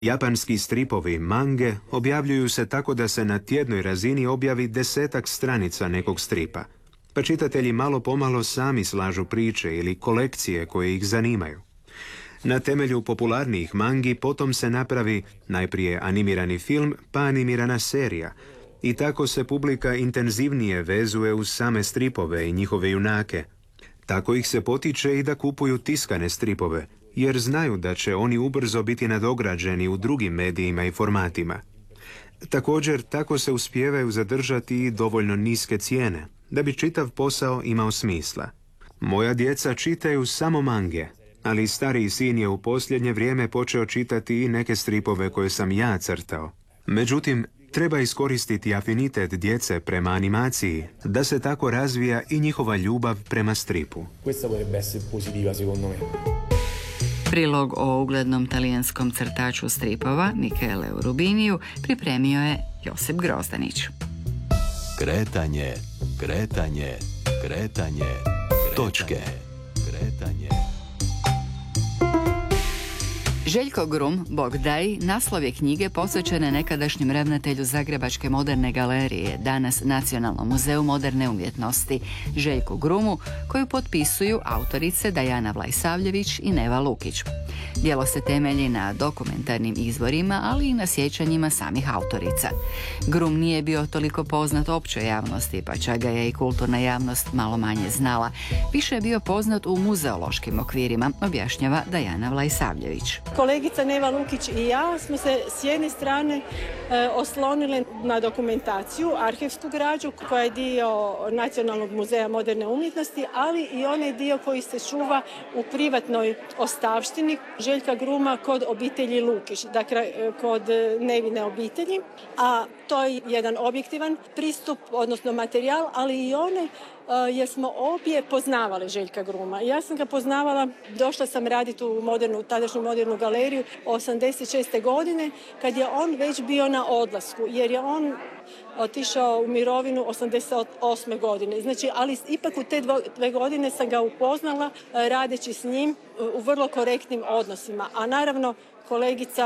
Japanski stripovi, mange, objavljuju se tako da se na tjednoj razini objavi 10-ak stranica nekog stripa, pa čitatelji malo pomalo sami slažu priče ili kolekcije koje ih zanimaju. Na temelju popularnijih mangi potom se napravi najprije animirani film, pa animirana serija, i tako se publika intenzivnije vezuje uz same stripove i njihove junake. Tako ih se potiče i da kupuju tiskane stripove, jer znaju da će oni ubrzo biti nadograđeni u drugim medijima i formatima. Također, tako se uspijevaju zadržati i dovoljno niske cijene, da bi čitav posao imao smisla. Moja djeca čitaju samo mange, ali stariji sin je u posljednje vrijeme počeo čitati i neke stripove koje sam ja crtao. Međutim, treba iskoristiti afinitet djece prema animaciji, da se tako razvija i njihova ljubav prema stripu. Prilog o uglednom talijanskom crtaču stripova Michele Rubiniju pripremio je Josip Grozdanić. Kretanje, kretanje, kretanje, točke. Kretanje. Željko Grum, Bog daj, naslov je knjige posvećene nekadašnjem ravnatelju Zagrebačke moderne galerije, danas Nacionalnom muzeju moderne umjetnosti, Željku Grumu, koju potpisuju autorice Dajana Vlajsavljević i Neva Lukić. Djelo se temelji na dokumentarnim izvorima, ali i na sjećanjima samih autorica. Grum nije bio toliko poznat općoj javnosti, pa čak ga je i kulturna javnost malo manje znala. Više je bio poznat u muzeološkim okvirima, objašnjava Dajana Vlajsavljević. Kolegica Neva Lukić i ja smo se s jedne strane oslonile na dokumentaciju, arhivsku građu koja je dio Nacionalnog muzeja moderne umjetnosti, ali i onaj dio koji se čuva u privatnoj ostavštini Željka Gruma kod obitelji Lukić, dakle kod Nevine obitelji, a to je jedan objektivan pristup, odnosno materijal, ali i one jer smo obje poznavale Željka Gruma. Ja sam ga poznavala, došla sam raditi u tadašnju modernu galeriju 86. godine, kad je on već bio na odlasku, jer je on otišao u mirovinu 88. godine. Znači, ali ipak u te 2 godine sam ga upoznala radeći s njim u vrlo korektnim odnosima. A naravno, kolegica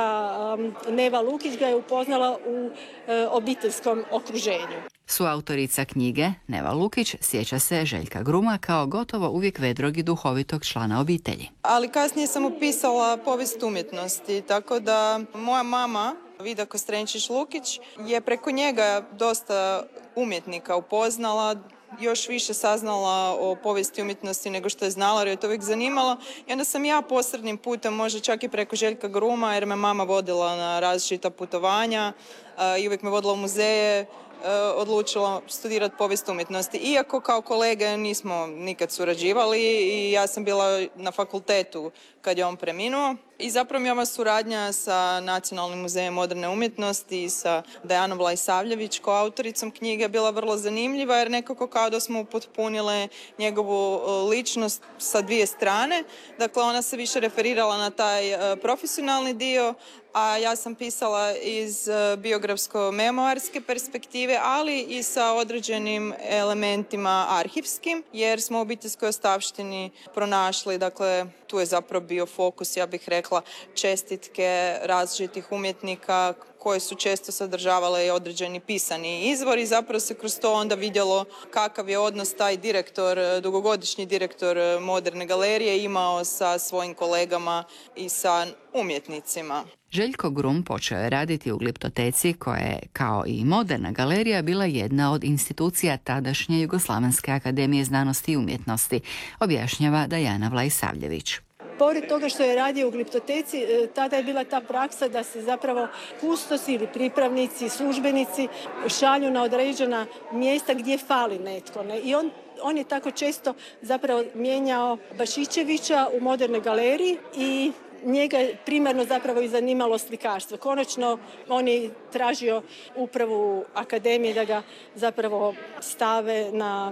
Neva Lukić ga je upoznala u obiteljskom okruženju. Suautorica knjige, Neva Lukić, sjeća se Željka Gruma kao gotovo uvijek vedrog i duhovitog člana obitelji. Ali kasnije sam upisala povijest umjetnosti, tako da moja mama, Vida Kostrenčić-Lukić, je preko njega dosta umjetnika upoznala, još više saznala o povijesti umjetnosti nego što je znala, jer je to uvijek zanimalo. I onda sam ja posrednim putem, možda čak i preko Željka Gruma, jer me mama vodila na različita putovanja i uvijek me vodila u muzeje, odlučila studirati povijest umjetnosti. Iako kao kolege nismo nikad surađivali i ja sam bila na fakultetu kad je on preminuo. I zapravo mi je ova suradnja sa Nacionalnim muzejem moderne umjetnosti i sa Dajanom Vlajsavljević kao autoricom knjige bila vrlo zanimljiva, jer nekako kao da smo upotpunile njegovu ličnost sa 2 strane. Dakle, ona se više referirala na taj profesionalni dio, a ja sam pisala iz biografsko-memoarske perspektive, ali i sa određenim elementima arhivskim, jer smo u obiteljskoj ostavštini pronašli, dakle, tu je zapravo bio fokus, ja bih rekla, čestitke različitih umjetnika koje su često sadržavale i određeni pisani izvor i zapravo se kroz to onda vidjelo kakav je odnos taj direktor, dugogodišnji direktor moderne galerije imao sa svojim kolegama i sa umjetnicima. Željko Grum počeo je raditi u Gliptoteci, koja je, kao i moderna galerija, bila jedna od institucija tadašnje Jugoslavenske akademije znanosti i umjetnosti, objašnjava Dajana Vlajsavljević. Pored toga što je radio u Gliptoteci, tada je bila ta praksa da se zapravo kustosi ili pripravnici, službenici šalju na određena mjesta gdje fali netko. Ne? I on je tako često zapravo mijenjao Bašićevića u modernoj galeriji i njega je primarno zapravo i zanimalo slikarstvo. Konačno on je tražio upravu akademije da ga zapravo stave na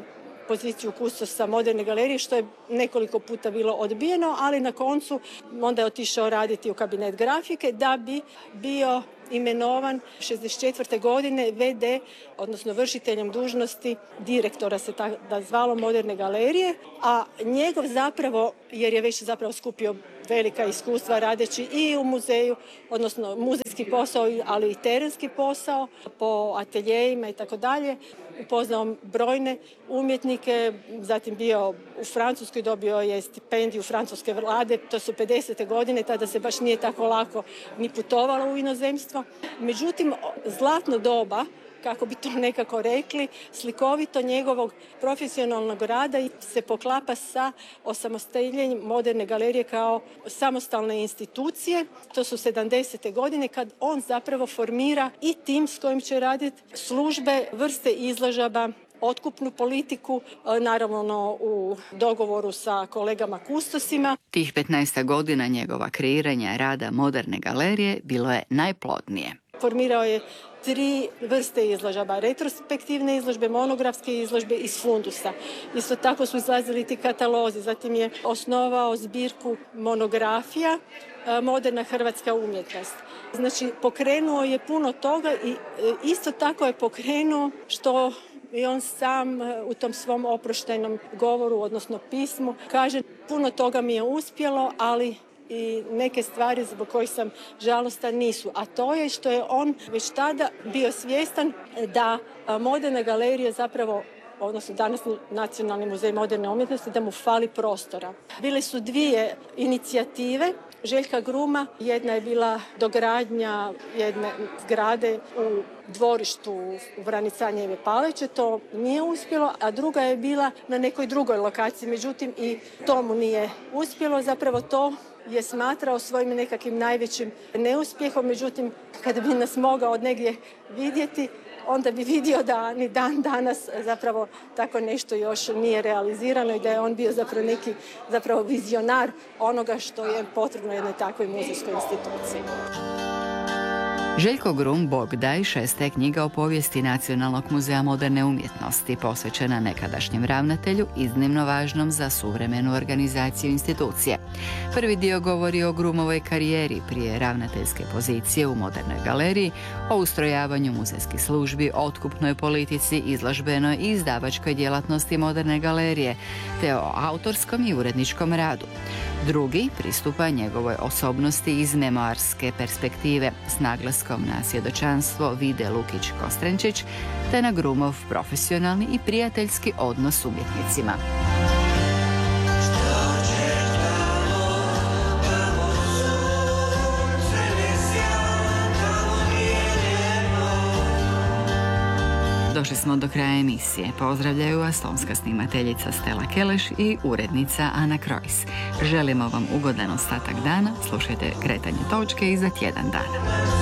poziciju kustosa moderne galerije, što je nekoliko puta bilo odbijeno, ali na koncu onda je otišao raditi u kabinet grafike da bi bio imenovan 64. godine VD, odnosno vršiteljem dužnosti direktora se tada zvalo moderne galerije, a njegov zapravo, jer je već zapravo skupio velika iskustva radeći i u muzeju, odnosno muzejski posao, ali i terenski posao po ateljejima i tako dalje. Upoznao brojne umjetnike, zatim bio u Francuskoj, dobio je stipendiju francuske vlade, to su 50. godine, tada se baš nije tako lako ni putovalo u inozemstvo. Međutim, zlatno doba, kako bi to nekako rekli, slikovito njegovog profesionalnog rada se poklapa sa osamostaljenjem moderne galerije kao samostalne institucije. To su 70. godine kad on zapravo formira i tim s kojim će raditi službe, vrste izložaba, otkupnu politiku, naravno u dogovoru sa kolegama kustosima. Tih 15 godina njegova kreiranja rada moderne galerije bilo je najplodnije. Formirao je 3 vrste izložaba, retrospektivne izložbe, monografske izložbe iz fundusa. Isto tako su izlazili ti katalozi, zatim je osnovao zbirku monografija Moderna hrvatska umjetnost. Znači, pokrenuo je puno toga i isto tako je pokrenuo što i on sam u tom svom oproštajnom govoru, odnosno pismu, kaže puno toga mi je uspjelo, ali i neke stvari zbog kojih sam žalostan nisu. A to je što je on već tada bio svjestan da moderna galerija zapravo, odnosno danas Nacionalni muzej moderne umjetnosti, da mu fali prostora. Bile su 2 inicijative Željka Gruma. Jedna je bila dogradnja jedne zgrade u dvorištu u Vranicanjeve paleće, to nije uspjelo, a druga je bila na nekoj drugoj lokaciji, međutim i to mu nije uspjelo. Zapravo to je smatrao svojim nekakvim najvećim neuspjehom, međutim kada bi nas mogao od negdje vidjeti, onda bi vidio da ni dan danas zapravo tako nešto još nije realizirano i da je on bio zapravo vizionar onoga što je potrebno jednoj takvoj muzejskoj instituciji. Željko Grum, Bog daj, 6. knjiga o povijesti Nacionalnog muzeja moderne umjetnosti, posvećena nekadašnjem ravnatelju, iznimno važnom za suvremenu organizaciju institucije. Prvi dio govori o Grumovoj karijeri prije ravnateljske pozicije u modernoj galeriji, o ustrojavanju muzejskih službi, otkupnoj politici, izložbenoj i izdavačkoj djelatnosti moderne galerije, te o autorskom i uredničkom radu. Drugi pristupa njegovoj osobnosti iz memoarske perspektive s naglaskom na svjedočanstvo Vide Lukić-Kostrenčić te na Grumov profesionalni i prijateljski odnos s umjetnicima. Došli smo do kraja emisije. Pozdravljaju vas tonska snimateljica Stella Keleš i urednica Ana Krojs. Želimo vam ugodan ostatak dana. Slušajte Kretanje točke i za tjedan dana.